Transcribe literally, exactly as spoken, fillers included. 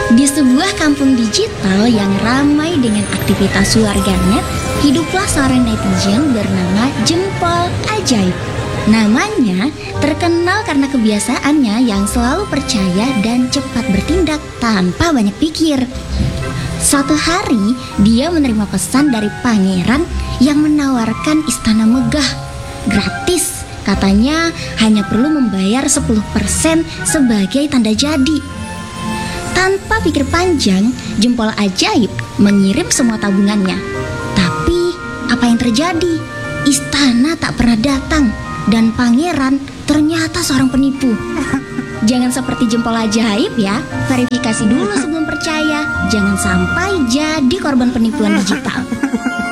Di sebuah kampung digital yang ramai dengan aktivitas warganet, hiduplah seorang netizen bernama Jempol Ajaib. Namanya terkenal karena kebiasaannya yang selalu percaya dan cepat bertindak tanpa banyak pikir. Suatu hari, dia menerima pesan dari pangeran yang menawarkan istana megah gratis. Katanya hanya perlu membayar sepuluh persen sebagai tanda jadi. Tanpa pikir panjang, Jempol Ajaib mengirim semua tabungannya. Tapi apa yang terjadi? Istana tak pernah datang dan pangeran ternyata seorang penipu. Jangan seperti Jempol Ajaib ya. Verifikasi dulu sebelum percaya. Jangan sampai jadi korban penipuan digital.